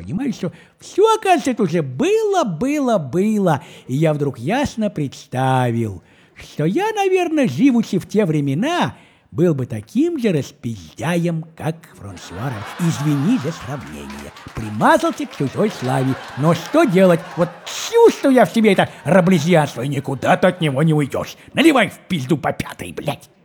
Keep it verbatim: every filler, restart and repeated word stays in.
понимаешь, что все, оказывается, это уже было, было, было. И я вдруг ясно представил, что я, наверное, живучи в те времена, был бы таким же распиздяем, как Франсуа. Извини за сравнение. Примазался к чужой славе. Но что делать? Вот чувствую я в себе это раблезианство, и никуда ты от него не уйдешь. Наливай в пизду по пятой, блядь.